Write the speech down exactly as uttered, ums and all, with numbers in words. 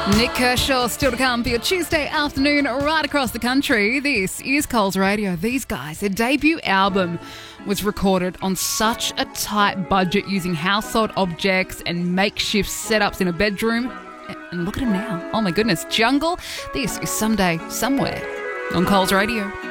Nick Kershaw still to come for your Tuesday afternoon right across the country. This is Coles Radio. These guys, their debut album was recorded on such a tight budget using household objects and makeshift setups in a bedroom. And look at them now. Oh my goodness. Jungle, this is Someday, Somewhere on Coles Radio.